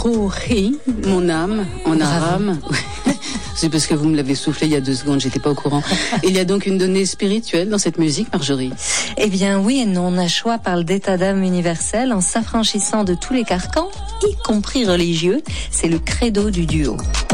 Rohi, mon âme, en arabe. C'est parce que vous me l'avez soufflé il y a 2 secondes, j'étais pas au courant. Il y a donc une donnée spirituelle dans cette musique, Marjorie? Eh bien oui et non, Nashua parle d'état d'âme universel en s'affranchissant de tous les carcans, y compris religieux. C'est le credo du duo.